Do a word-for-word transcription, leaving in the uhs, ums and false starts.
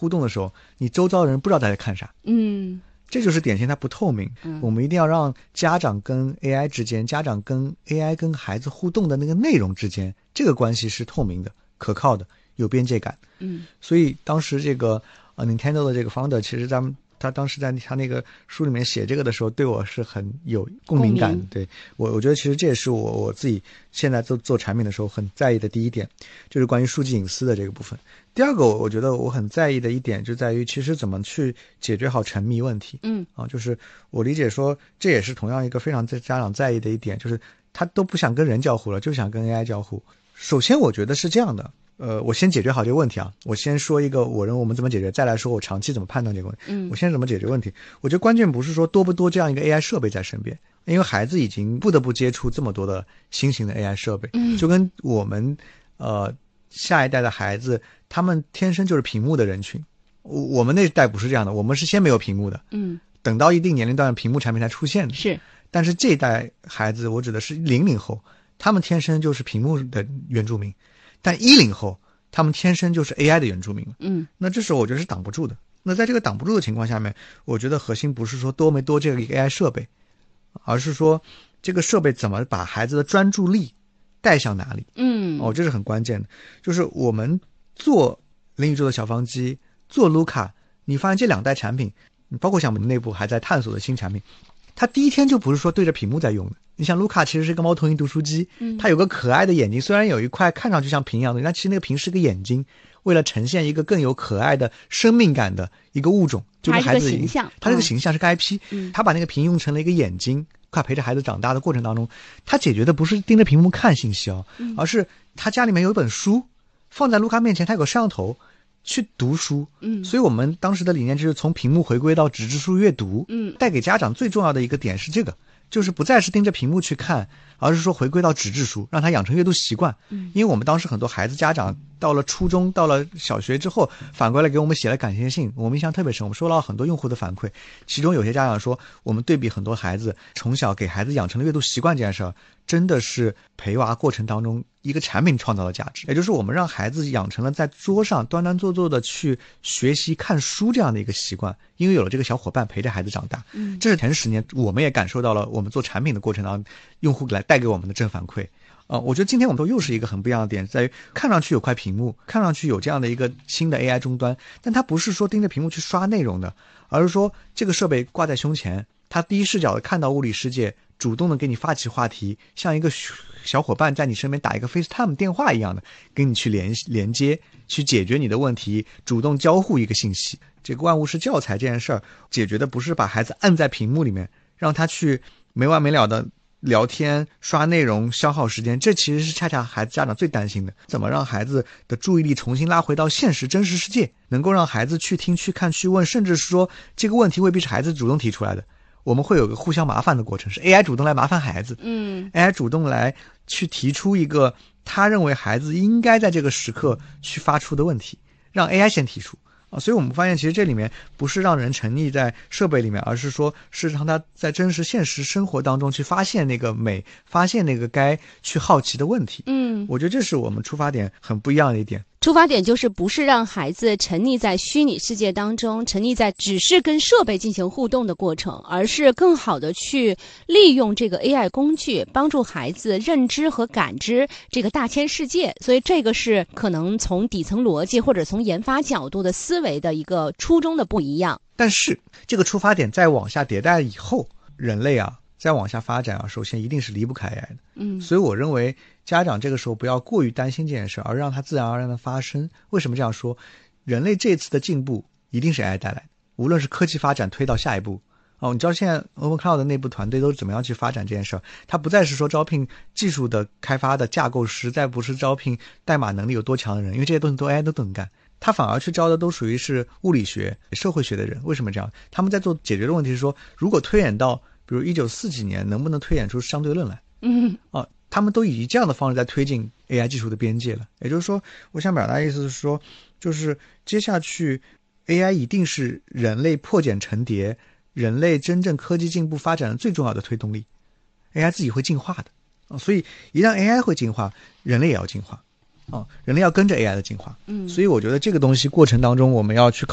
互动的时候，你周遭的人不知道他在看啥。 嗯， 这就是典型它不透明。 嗯， 我们一定要让家长跟 A I 之间，家长跟 A I 跟孩子互动的那个内容之间，这个关系是透明的、可靠的、有边界感。 嗯， 所以当时这个呃 Nintendo 的这个 founder， 其实咱们他当时在他那个书里面写这个的时候，对我是很有共鸣感的。对我，我觉得其实这也是我我自己现在做做产品的时候很在意的第一点，就是关于数据隐私的这个部分。第二个，我觉得我很在意的一点就在于，其实怎么去解决好沉迷问题。 嗯， 啊，就是我理解说，这也是同样一个非常家长在意的一点，就是他都不想跟人交互了，就想跟 A I 交互。首先，我觉得是这样的。呃，我先解决好这个问题啊。我先说一个我认为我们怎么解决，再来说我长期怎么判断这个问题。 嗯， 我先怎么解决问题？我觉得关键不是说多不多这样一个 A I 设备在身边，因为孩子已经不得不接触这么多的新型的 A I 设备， 嗯， 就跟我们呃下一代的孩子，他们天生就是屏幕的人群。我我们那一代不是这样的，我们是先没有屏幕的， 嗯， 等到一定年龄段，屏幕产品才出现的。 是， 但是这一代孩子，我指的是零零后，他们天生就是屏幕的原住民。但一零后，他们天生就是 A I 的原住民。 嗯， 那这时候我觉得是挡不住的。那在这个挡不住的情况下面，我觉得核心不是说多没多这个 A I 设备，而是说这个设备怎么把孩子的专注力带向哪里。 嗯， 哦，这是很关键的。就是我们做零宇宙的小方机，做卢卡，你发现这两代产品，包括像我们内部还在探索的新产品，它第一天就不是说对着屏幕在用的。你像卢卡其实是一个猫头鹰读书机，它有个可爱的眼睛，虽然有一块看上去像屏一样的，但其实那个屏是个眼睛，为了呈现一个更有可爱的生命感的一个物种，就跟孩子形象， 它这个形象是个 I P， 嗯， 它把那个屏用成了一个眼睛，快陪着孩子长大的过程当中，它解决的不是盯着屏幕看信息哦， 嗯， 而是他家里面有一本书放在卢卡面前，他有个摄像头去读书。 嗯， 所以我们当时的理念就是从屏幕回归到纸质书阅读。 嗯， 带给家长最重要的一个点是这个，就是不再是盯着屏幕去看，而是说回归到纸质书，让他养成阅读习惯。 嗯， 因为我们当时很多孩子家长到了初中到了小学之后，反过来给我们写了感谢信，我们印象特别深，我们收到了很多用户的反馈，其中有些家长说，我们对比很多孩子从小给孩子养成了阅读习惯这件事儿，真的是陪娃过程当中一个产品创造的价值，也就是我们让孩子养成了在桌上端端坐坐的去学习看书这样的一个习惯，因为有了这个小伙伴陪着孩子长大。 嗯， 这是前十年我们也感受到了我们做产品的过程当中用户来带给我们的正反馈。呃，我觉得今天我们都又是一个很不一样的点，在于看上去有块屏幕，看上去有这样的一个新的 A I 终端，但它不是说盯着屏幕去刷内容的，而是说这个设备挂在胸前，它第一视角的看到物理世界，主动的给你发起话题，像一个小伙伴在你身边打一个 FaceTime 电话一样的跟你去连连接，去解决你的问题，主动交互一个信息。这个万物是教材这件事儿，解决的不是把孩子按在屏幕里面，让他去没完没了的聊天刷内容消耗时间，这其实是恰恰孩子家长最担心的，怎么让孩子的注意力重新拉回到现实真实世界，能够让孩子去听去看去问，甚至是说这个问题未必是孩子主动提出来的，我们会有个互相麻烦的过程，是 A I 主动来麻烦孩子， 嗯 A I 主动来去提出一个他认为孩子应该在这个时刻去发出的问题，让 A I 先提出啊，所以我们发现其实这里面不是让人沉溺在设备里面，而是说是让他在真实现实生活当中去发现那个美，发现那个该去好奇的问题。 嗯， 我觉得这是我们出发点很不一样的一点。 出发点就是不是让孩子沉溺在虚拟世界当中，沉溺在只是跟设备进行互动的过程，而是更好的去利用这个 A I 工具，帮助孩子认知和感知这个大千世界。所以这个是可能从底层逻辑或者从研发角度的思维的一个初衷的不一样。 但是这个出发点再往下迭代以后，人类啊再往下发展啊，首先一定是离不开 A I 的。 嗯， 所以我认为家长这个时候不要过于担心这件事，而让它自然而然的发生。为什么这样说？人类这次的进步一定是 A I 带来的，无论是科技发展推到下一步。哦，你知道现在 OpenCloud 的内部团队都怎么样去发展这件事？它不再是说招聘技术的开发的架构师，再不是招聘代码能力有多强的人，因为这些东西都 A I 都能干。他反而去招的都属于是物理学、社会学的人。为什么这样？他们在做解决的问题是说，如果推演到比如一九四几年，能不能推演出相对论来？ 嗯， 啊，他们都以这样的方式在推进 A I 技术的边界了。也就是说，我想表达的意思是说，就是接下去 A I 一定是人类破茧成蝶、人类真正科技进步发展的最重要的推动力。A I 自己会进化的啊，所以一旦 A I 会进化，人类也要进化啊，人类要跟着 A I 的进化。 嗯， 所以我觉得这个东西过程当中，我们要去